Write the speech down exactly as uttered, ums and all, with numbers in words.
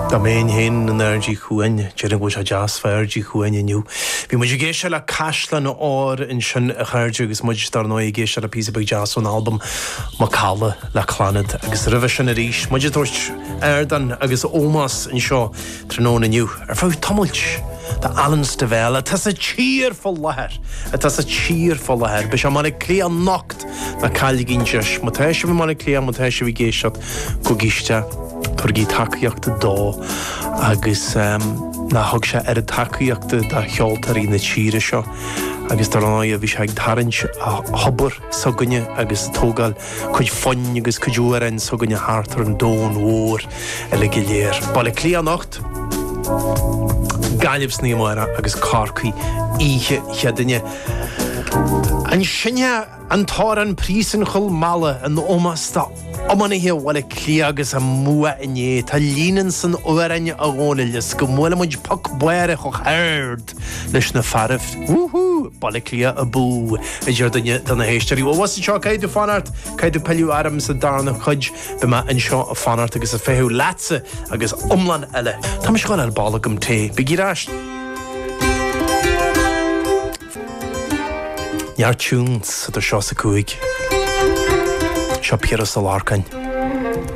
Da main hen yn ergi chwyn, jyrin gwys a jas fa ergi chwyn yn yw. Fi mwyd i geisio la caslan o'r yn sy'n y chyrdio agos mwyd i star noi i geisio la pisa byg jas o'n album ma cala la clanad agos rhyfa sy'n yr ish. Mwyd i ddwrs erdan agos omas yn sio trynôn yn yw. Er fawr tomulch da Alan Stavella, tas a cheer full laher. Tas a cheer full laher. Bys a man e clia noct na cael gyn jysh. Mwtesio fi man e clia, mwtesio fi geisio go gistia. Pwrgi taciachta do agus um, na hog se er taciachta da chioltar i na tíre seo agus dar anna a bhí se ag tarint a hobor sogunne agus tógal chuid fonn agus chuidúaran sogunne hartar an dón hór ele giléir. Bala clia nocht galibs ní mara agus carcaí ihe cheadinne an sinne an tar an prísan chul mala an omas da Omani hi wale clia agus a mua inye ta línan san oranne a gónilis go mwala mwyd poc bwere choch herd leis na farif woohoo bale clia a bú a jyr dana heistari o was i sio caidw fanart caidw peliw aram sa darna chudj be ma yn sio a fanart agus a fehu latsa agus omlan ele ta mi sgol ar balagam te begirasht Niar tunes at a sio sa cwig Sio Piero Salarcan